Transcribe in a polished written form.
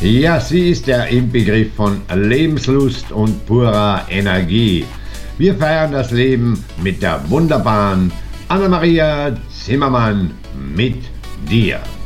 Ja, sie ist der Inbegriff von Lebenslust und purer Energie. Wir feiern das Leben mit der wunderbaren Anna-Maria Zimmermann mit dir.